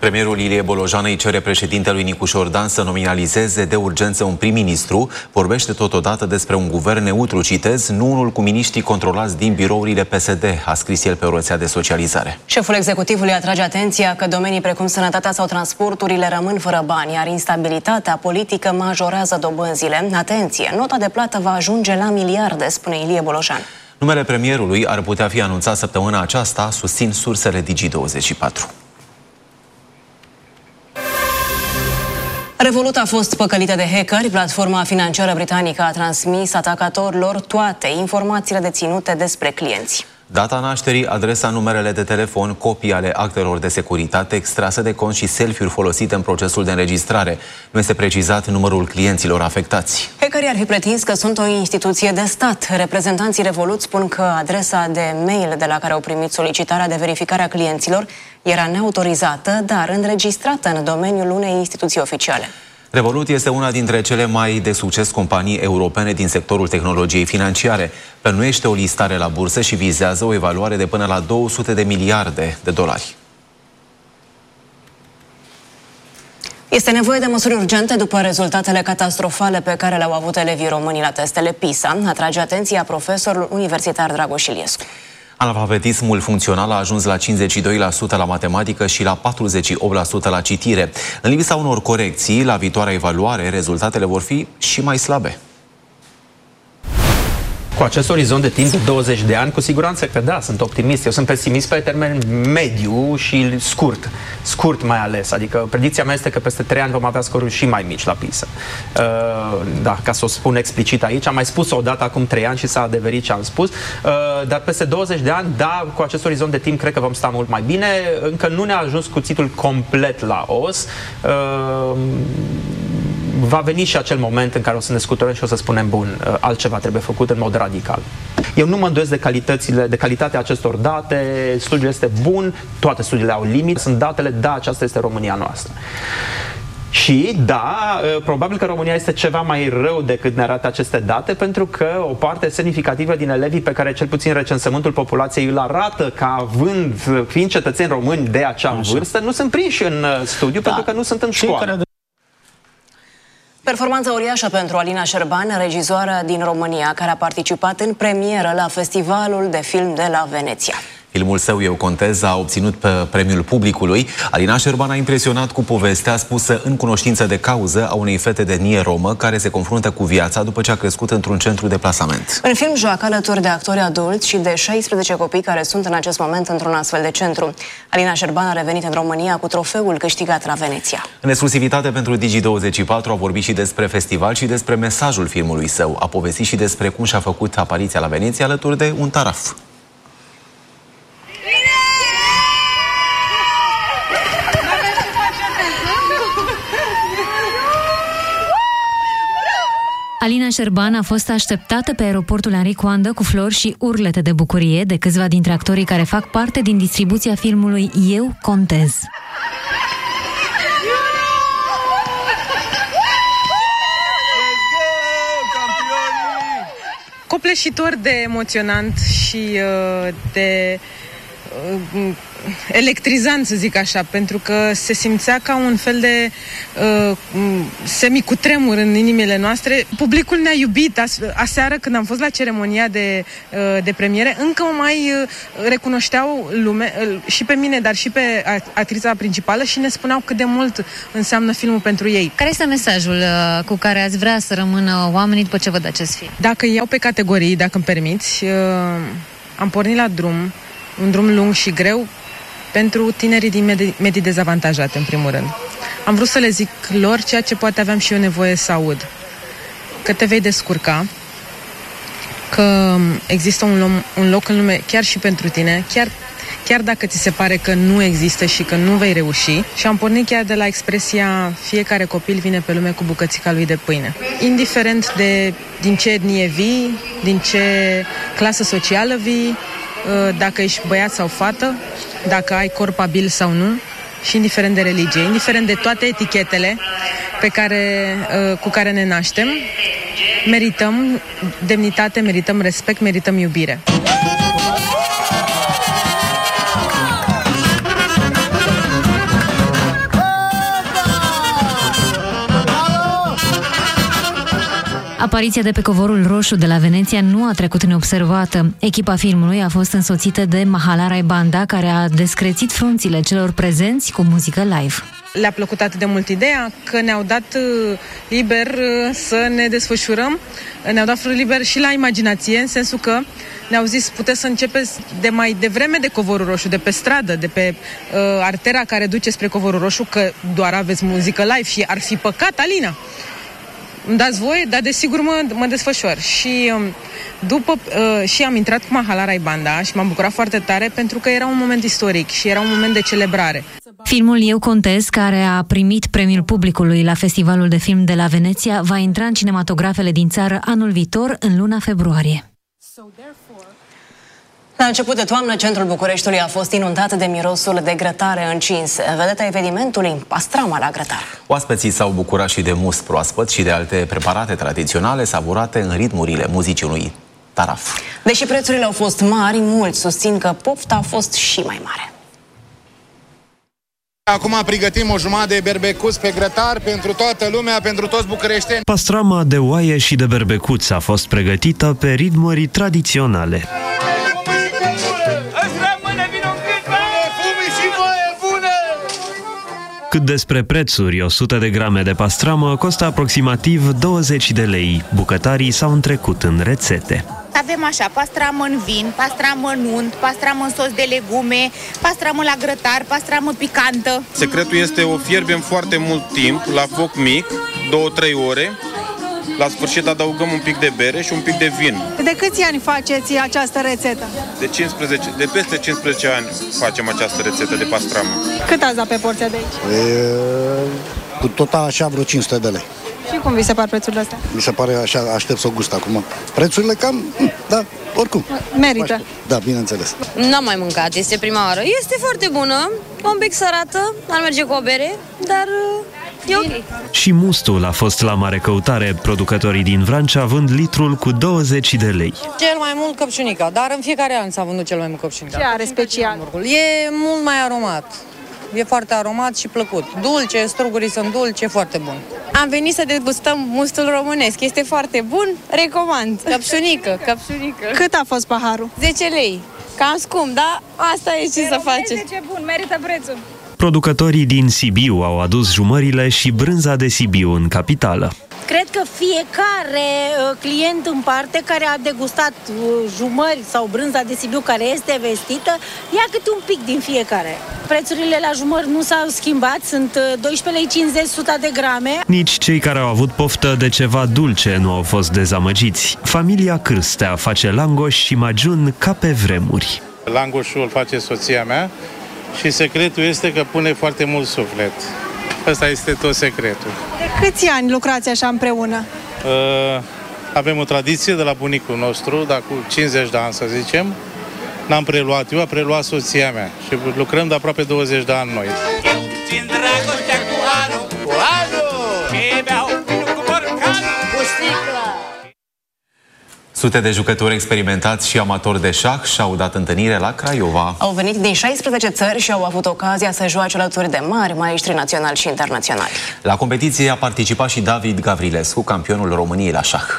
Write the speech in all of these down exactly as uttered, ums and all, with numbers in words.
Premierul Ilie Bolojan îi cere președintelui Nicu Șordan să nominalizeze de urgență un prim-ministru. Vorbește totodată despre un guvern neutru, citez, nu unul cu miniștrii controlați din birourile P S D, a scris el pe o rețea de socializare. Șeful executivului atrage atenția că domenii precum sănătatea sau transporturile rămân fără bani, iar instabilitatea politică majorează dobânzile. Atenție, nota de plată va ajunge la miliarde, spune Ilie Bolojan. Numele premierului ar putea fi anunțat săptămâna aceasta, susțin sursele Digi douăzeci și patru. Revolut a fost păcălită de hackeri. Platforma financiară britanică a transmis atacatorilor toate informațiile deținute despre clienți. Data nașterii, adresa, numerele de telefon, copii ale actelor de securitate extrase de cont și selfie-uri folosite în procesul de înregistrare. Nu este precizat numărul clienților afectați. Hackerii ar fi pretins că sunt o instituție de stat. Reprezentanții Revolut spun că adresa de mail de la care au primit solicitarea de verificare a clienților era neautorizată, dar înregistrată în domeniul unei instituții oficiale. Revolut este una dintre cele mai de succes companii europene din sectorul tehnologiei financiare. Plănuiește o listare la bursă și vizează o evaluare de până la două sute de miliarde de dolari. Este nevoie de măsuri urgente după rezultatele catastrofale pe care le-au avut elevii români la testele PISA, atrage atenția profesorul universitar Dragoș Iliescu. Analfabetismul funcțional a ajuns la cincizeci și doi la sută la matematică și la patruzeci și opt la sută la citire. În lipsa unor corecții, la viitoarea evaluare, rezultatele vor fi și mai slabe. Cu acest orizont de timp de douăzeci de ani, cu siguranță că da, sunt optimist. Eu sunt pesimist pe termen mediu și scurt. Scurt mai ales. Adică predicția mea este că peste trei ani vom avea scoruri și mai mici la PISA. Uh, da, ca să o spun explicit aici. Am mai spus-o odată acum trei ani și s-a adeverit ce am spus. Uh, dar peste douăzeci de ani, da, cu acest orizont de timp cred că vom sta mult mai bine. Încă nu ne-a ajuns cuțitul complet la os. Uh, va veni și acel moment în care o să ne scuturăm și o să spunem, bun, altceva trebuie făcut în mod radical. Eu nu mă îndoiesc de calitățile, de calitatea acestor date, studiul este bun, toate studiile au limite, sunt datele, da, aceasta este România noastră. Și, da, probabil că România este ceva mai rău decât ne arată aceste date, pentru că o parte semnificativă din elevii pe care cel puțin recensământul populației îl arată ca având, fiind cetățeni români de acea vârstă, nu sunt prinși în studiu, da, pentru că nu sunt în școală. Performanța uriașă pentru Alina Șerban, regizoarea din România, care a participat în premieră la Festivalul de Film de la Veneția. Filmul său, Eu contez, a obținut pe premiul publicului. Alina Șerban a impresionat cu povestea spusă în cunoștință de cauză a unei fete de etnie romă care se confruntă cu viața după ce a crescut într-un centru de plasament. În film joacă alături de actori adulți și de șaisprezece copii care sunt în acest moment într-un astfel de centru. Alina Șerban a revenit în România cu trofeul câștigat la Veneția. În exclusivitate pentru Digi douăzeci și patru a vorbit și despre festival și despre mesajul filmului său. A povestit și despre cum și-a făcut apariția la Veneția alături de un taraf. Alina Șerban a fost așteptată pe aeroportul Henri Coandă cu flori și urlete de bucurie de câțiva dintre actorii care fac parte din distribuția filmului Eu contez. Copleșitor de emoționant și uh, de uh, electrizant, să zic așa, pentru că se simțea ca un fel de uh, semicutremur în inimile noastre. Publicul ne-a iubit. As- aseară, când am fost la ceremonia de, uh, de premiere, încă mai uh, recunoșteau lume, uh, și pe mine, dar și pe actrița principală și ne spuneau cât de mult înseamnă filmul pentru ei. Care este mesajul uh, cu care ați vrea să rămână oamenii după ce văd acest film? Dacă iau pe categorii, dacă îmi permiți, uh, am pornit la drum, un drum lung și greu, pentru tinerii din medii, medii dezavantajate, în primul rând. Am vrut să le zic lor ceea ce poate aveam și eu nevoie să aud. Că te vei descurca, că există un, lom, un loc în lume chiar și pentru tine, chiar, chiar dacă ți se pare că nu există și că nu vei reuși. Și am pornit chiar de la expresia fiecare copil vine pe lume cu bucățica lui de pâine. Indiferent de din ce etnie vii, din ce clasă socială vii, dacă ești băiat sau fată, dacă ai corp abil sau nu, și indiferent de religie, indiferent de toate etichetele pe care, cu care ne naștem, merităm demnitate, merităm respect, merităm iubire. Apariția de pe covorul roșu de la Veneția nu a trecut neobservată. Echipa filmului a fost însoțită de Mahala Banda, care a descrețit frunțile celor prezenți cu muzică live. Le-a plăcut atât de mult ideea că ne-au dat liber să ne desfășurăm, ne-au dat liber și la imaginație, în sensul că ne-au zis puteți să începeți de mai devreme de covorul roșu, de pe stradă, de pe uh, artera care duce spre covorul roșu, că doar aveți muzică live și ar fi păcat, Alina. Îmi dați voie, dar desigur mă, mă desfășor. Și după uh, și am intrat cu Mahala Banda și m-am bucurat foarte tare pentru că era un moment istoric și era un moment de celebrare. Filmul Eu Contez, care a primit premiul publicului la Festivalul de Film de la Veneția, va intra în cinematografele din țară anul viitor, în luna februarie. La început de toamnă, centrul Bucureștiului a fost inundat de mirosul de grătare încins. Vedeta evenimentului, pastrama la grătar. Oaspeții s-au bucurat și de must proaspăt și de alte preparate tradiționale savurate în ritmurile muzicii unui taraf. Deși prețurile au fost mari, mulți susțin că pofta a fost și mai mare. Acum pregătim o jumătate de berbecuț pe grătar pentru toată lumea, pentru toți bucureșteni. Pastrama de oaie și de berbecuț a fost pregătită pe ritmuri tradiționale. Cât despre prețuri, o sută de grame de pastramă costă aproximativ douăzeci de lei. Bucătarii s-au întrecut în rețete. Avem așa, pastramă în vin, pastramă în unt, pastramă în sos de legume, pastramă la grătar, pastramă picantă. Secretul este o fierbem foarte mult timp, la foc mic, două trei ore. La sfârșit adăugăm un pic de bere și un pic de vin. De câți ani faceți această rețetă? De cincisprezece, de peste cincisprezece ani facem această rețetă de pastramă. Cât ați dat pe porția de aici? E, cu tot așa vreo cinci sute de lei. Și cum vi se par prețurile astea? Mi se pare așa, aștept să o gust acum. Prețurile cam, da, oricum. Merită. Da, bineînțeles. N-am mai mâncat, este prima oară. Este foarte bună, un pic sărată, ar merge cu o bere, dar... Okay. Și mustul a fost la mare căutare. Producătorii din Vrancea vând litrul cu douăzeci de lei. Cel mai mult căpșunica, dar în fiecare an s-a vândut cel mai mult căpșunica. Ce are special? E mult mai aromat. E foarte aromat și plăcut. Dulce, strugurii sunt dulce, foarte bun. Am venit să degustăm mustul românesc. Este foarte bun, recomand. Căpșunică, căpșunică. Cât a fost paharul? zece lei. Cam scump, dar asta e ce să faceți. Ce bun, merită prețul. Producătorii din Sibiu au adus jumările și brânza de Sibiu în capitală. Cred că fiecare uh, client în parte care a degustat uh, jumări sau brânza de Sibiu care este vestită, ia câte un pic din fiecare. Prețurile la jumări nu s-au schimbat, sunt uh, doisprezece lei cincizeci suta de grame. Nici cei care au avut poftă de ceva dulce nu au fost dezamăgiți. Familia Cârstea face langoș și majun ca pe vremuri. Langoșul îl face soția mea și secretul este că pune foarte mult suflet. Ăsta este tot secretul. De câți ani lucrați așa împreună? Uh, avem o tradiție de la bunicul nostru, dar cu cincizeci de ani să zicem. N-am preluat eu, a preluat soția mea și lucrăm de aproape douăzeci de ani noi. Sute de jucători experimentați și amatori de șah și-au dat întâlnire la Craiova. Au venit din șaisprezece țări și au avut ocazia să joace alături de mari maestri naționali și internaționali. La competiție a participat și David Gavrilescu, campionul României la șah.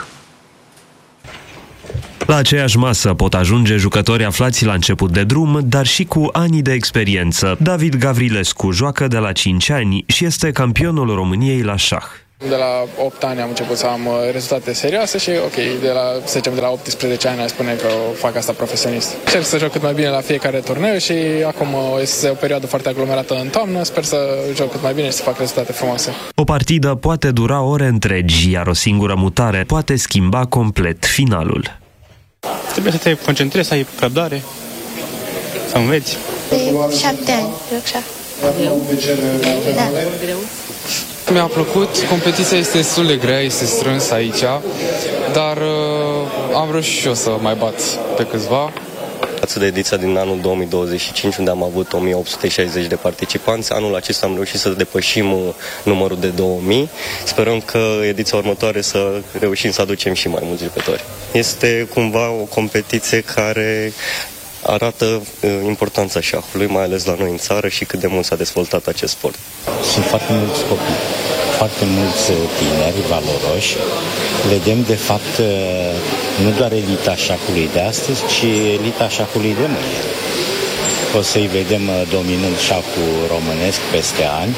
La aceeași masă pot ajunge jucători aflați la început de drum, dar și cu ani de experiență. David Gavrilescu joacă de la cinci ani și este campionul României la șah. De la opt ani am început să am rezultate serioase și, ok, de la, să zicem, de la optsprezece ani aș spune că fac asta profesionist. Încerc să joc cât mai bine la fiecare turneu și acum este o perioadă foarte aglomerată în toamnă. Sper să joc cât mai bine și să fac rezultate frumoase. O partidă poate dura ore întregi, iar o singură mutare poate schimba complet finalul. Trebuie să te concentrezi, să ai răbdare, să înveți. De șapte ani joc șah. Da. Mi-a plăcut, competiția este destul de grea, este strâns aici, dar uh, am vrut și eu să mai bat pe câțiva. Față de ediția din anul două mii douăzeci și cinci, unde am avut o mie opt sute șaizeci de participanți, anul acesta am reușit să depășim numărul de două mii. Sperăm că ediția următoare să reușim să aducem și mai mulți jucători. Este cumva o competiție care arată uh, importanța șahului, mai ales la noi în țară și cât de mult s-a dezvoltat acest sport. Sunt foarte mulți copii foarte mulți tineri valoroși. Vedem, de fapt, nu doar elita șahului de astăzi, ci elita șahului de mâine. O să-i vedem dominând șahul românesc peste ani.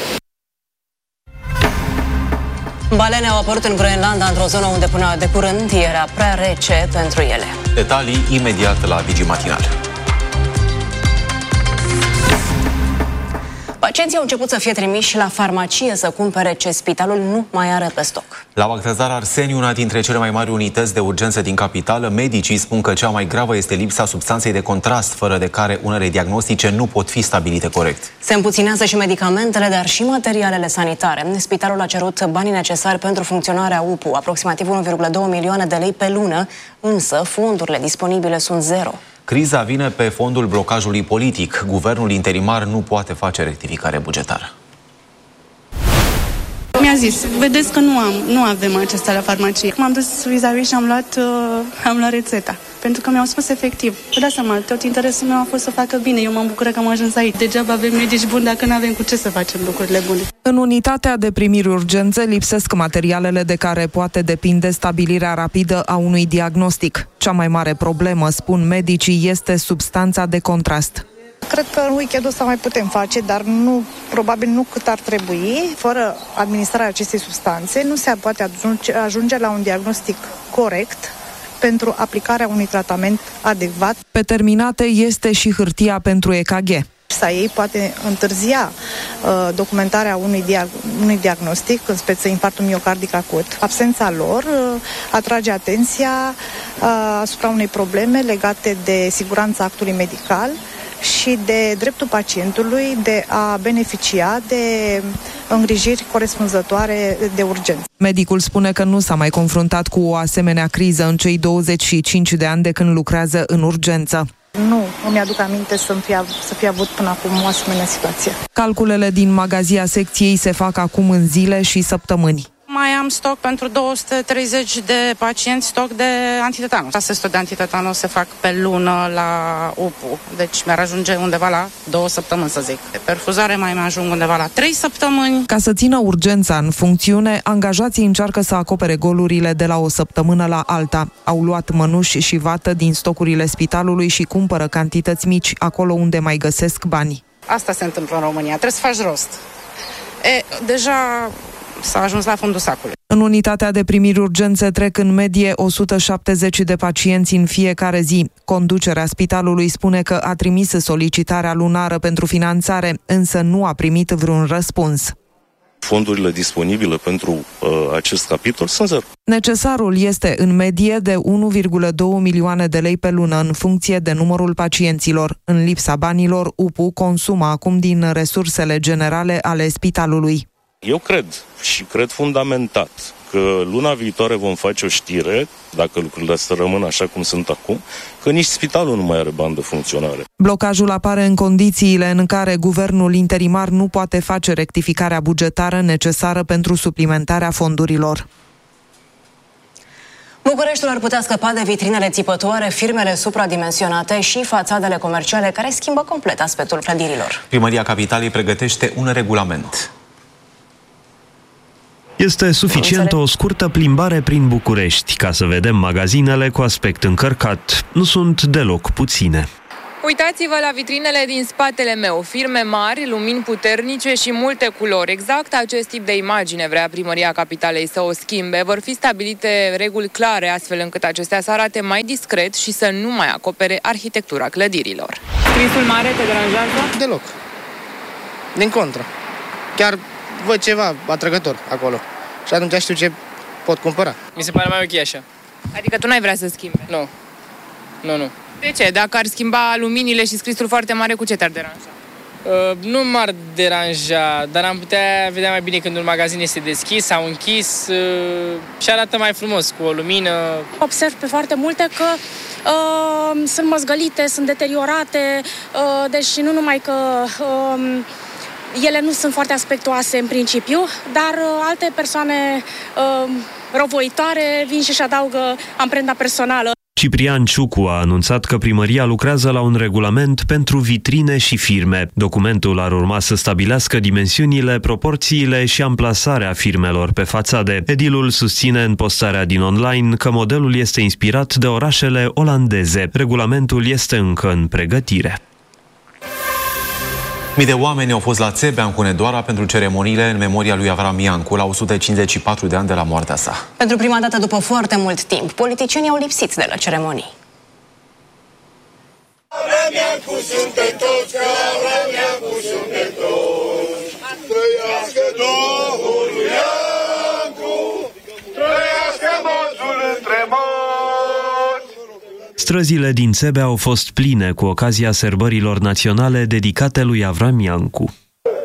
Balene au apărut în Groenlanda, într-o zonă unde până de curând era prea rece pentru ele. Detalii imediat la Vigi Matinal. Pacienții au început să fie trimiși la farmacie să cumpere ce spitalul nu mai are pe stoc. La Bactazar Arseniu, una dintre cele mai mari unități de urgență din capitală, medicii spun că cea mai gravă este lipsa substanței de contrast, fără de care unele diagnostice nu pot fi stabilite corect. Se împuținează și medicamentele, dar și materialele sanitare. Spitalul a cerut banii necesari pentru funcționarea U P U, aproximativ unu virgulă doi milioane de lei pe lună, însă fondurile disponibile sunt zero. Criza vine pe fondul blocajului politic. Guvernul interimar nu poate face rectificare bugetară. Mi-a zis, vedeți că nu, am, nu avem acestea la farmacie. M-am dus vis-a-vis și am luat, uh, am luat rețeta. Pentru că mi-au spus efectiv. Vă dați seama, tot interesul meu a fost să facă bine. Eu mă bucură că am ajuns aici. Degeaba avem medici buni dacă nu avem cu ce să facem lucrurile bune. În unitatea de primiri urgențe lipsesc materialele de care poate depinde stabilirea rapidă a unui diagnostic. Cea mai mare problemă, spun medicii, este substanța de contrast. Cred că în weekendul ăsta mai putem face, dar nu, probabil nu cât ar trebui. Fără administrarea acestei substanțe nu se poate ajunge la un diagnostic corect pentru aplicarea unui tratament adecvat. Pe terminate este și hârtia pentru E K G. Sa ei poate întârzia uh, documentarea unui, diag- unui diagnostic, în speță infarctul miocardic acut. Absența lor uh, atrage atenția uh, asupra unei probleme legate de siguranța actului medical și de dreptul pacientului de a beneficia de îngrijiri corespunzătoare de urgență. Medicul spune că nu s-a mai confruntat cu o asemenea criză în cei douăzeci și cinci de ani de când lucrează în urgență. Nu îmi aduc aminte să fi, să fi avut până acum o asemenea situație. Calculele din magazia secției se fac acum în zile și săptămâni. Mai am stoc pentru două sute treizeci de pacienți, stoc de antitetanus. șase sute de antitetanus se fac pe lună la U P U, deci mi-ar ajunge undeva la două săptămâni, să zic. De perfuzare mai mi-ajung undeva la trei săptămâni. Ca să țină urgența în funcțiune, angajații încearcă să acopere golurile de la o săptămână la alta. Au luat mănuși și vată din stocurile spitalului și cumpără cantități mici acolo unde mai găsesc bani. Asta se întâmplă în România, trebuie să faci rost. E, deja s-a ajuns la fundul sacului. În unitatea de primiri urgențe trec în medie o sută șaptezeci de pacienți în fiecare zi. Conducerea spitalului spune că a trimis solicitarea lunară pentru finanțare, însă nu a primit vreun răspuns. Fondurile disponibile pentru uh, acest capitol sunt zero. Necesarul este în medie de unu virgulă doi milioane de lei pe lună în funcție de numărul pacienților. În lipsa banilor, U P U consumă acum din resursele generale ale spitalului. Eu cred și cred fundamentat că luna viitoare vom face o știre, dacă lucrurile astea rămân așa cum sunt acum, că nici spitalul nu mai are bani de funcționare. Blocajul apare în condițiile în care guvernul interimar nu poate face rectificarea bugetară necesară pentru suplimentarea fondurilor. Bucureștiul ar putea scăpa de vitrinele țipătoare, firmele supradimensionate și fațadele comerciale care schimbă complet aspectul clădirilor. Primăria Capitalei pregătește un regulament. Este suficientă o scurtă plimbare prin București ca să vedem magazinele cu aspect încărcat. Nu sunt deloc puține. Uitați-vă la vitrinele din spatele meu. Firme mari, lumini puternice și multe culori. Exact acest tip de imagine vrea Primăria Capitalei să o schimbe. Vor fi stabilite reguli clare astfel încât acestea să arate mai discret și să nu mai acopere arhitectura clădirilor. Scrisul mare te deranjează? Deloc. Din contră. Chiar văd ceva atrăgător acolo. Și atunci știu ce pot cumpăra. Mi se pare mai ok așa. Adică tu n-ai vrea să schimbi? Nu. Nu, nu. De ce? Dacă ar schimba luminile și scrisul foarte mare, cu ce te-ar deranja? Uh, nu m-ar deranja, dar am putea vedea mai bine când un magazin este deschis sau închis uh, și arată mai frumos cu o lumină. Observ pe foarte multe că uh, sunt măzgălite, sunt deteriorate, uh, deci nu numai că uh, ele nu sunt foarte aspectoase în principiu, dar uh, alte persoane uh, răvoitoare vin și-și adaugă amprenta personală. Ciprian Ciucu a anunțat că primăria lucrează la un regulament pentru vitrine și firme. Documentul ar urma să stabilească dimensiunile, proporțiile și amplasarea firmelor pe fațade. Edilul susține în postarea din online că modelul este inspirat de orașele olandeze. Regulamentul este încă în pregătire. Mii de oameni au fost la Țebea, în Hunedoara, pentru ceremoniile în memoria lui Avram Iancu, la o sută cincizeci și patru de ani de la moartea sa. Pentru prima dată după foarte mult timp, politicienii au lipsit de la ceremonii. Avram Iancu suntem toți, că Avram Iancu suntem toți. Trăiască Duhul lui Iancu, trăiască moțul între moți. Străzile din Țebea au fost pline cu ocazia sărbărilor naționale dedicate lui Avram Iancu.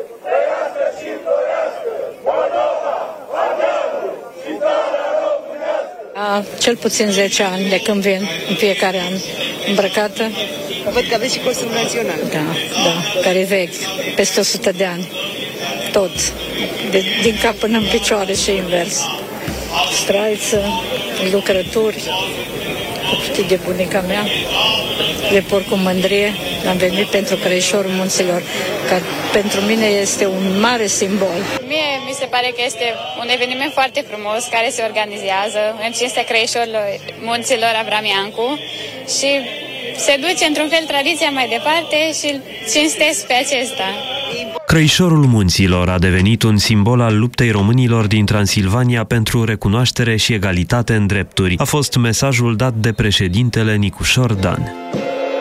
A, cel puțin zece ani de când vin în fiecare an îmbrăcată. Văd că aveți și costum național. Da, da, care e vechi, peste o sută de ani. Tot, de, din cap până în picioare și invers. Straiță, lucrături, făcute de bunica mea, le por cu mândrie. Am venit pentru Crăișorul Munților, care pentru mine este un mare simbol. Mie mi se pare că este un eveniment foarte frumos care se organizează în cinstea Crăișorului Munților Avram Iancu și se duce într-un fel tradiția mai departe și cinstesc pe acesta. Crăișorul Munților a devenit un simbol al luptei românilor din Transilvania pentru recunoaștere și egalitate în drepturi. A fost mesajul dat de președintele Nicușor Dan.